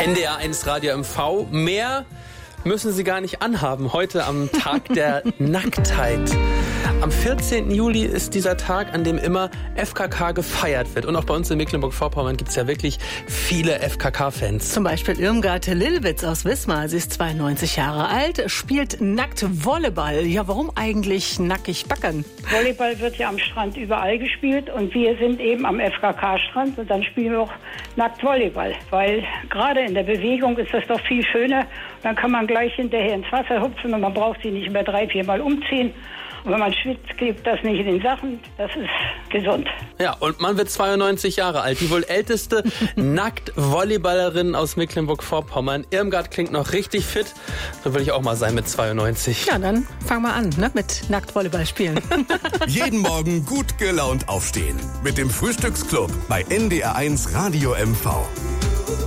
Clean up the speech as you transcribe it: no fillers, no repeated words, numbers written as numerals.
NDR1 Radio MV. Mehr müssen Sie gar nicht anhaben. Heute am Tag der Nacktheit. Am 14. Juli ist dieser Tag, an dem immer FKK gefeiert wird. Und auch bei uns in Mecklenburg-Vorpommern gibt es ja wirklich viele FKK-Fans. Zum Beispiel Irmgard Lillwitz aus Wismar. Sie ist 92 Jahre alt, spielt nackt Volleyball. Ja, warum eigentlich nackig backen? Volleyball wird ja am Strand überall gespielt und wir sind eben am FKK-Strand und dann spielen wir auch nackt Volleyball. Weil gerade in der Bewegung ist das doch viel schöner. Dann kann man gleich hinterher ins Wasser hupfen und man braucht sich nicht mehr 3-4 Mal umziehen. Und wenn man schwitzt, klebt das nicht in den Sachen. Das ist gesund. Ja, und man wird 92 Jahre alt. Die wohl älteste Nackt-Volleyballerin aus Mecklenburg-Vorpommern. Irmgard klingt noch richtig fit. So will ich auch mal sein mit 92. Ja, dann fang mal an, ne? Mit Nackt-Volleyball spielen. Jeden Morgen gut gelaunt aufstehen. Mit dem Frühstücksclub bei NDR1 Radio MV.